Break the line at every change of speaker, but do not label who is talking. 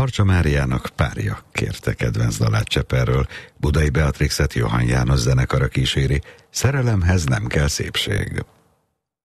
Harcsa Máriának Párja kérte kedvenc dalát Cseperről, Budai Beatrixet Johann János zenekara kíséri, Szerelemhez nem kell szépség.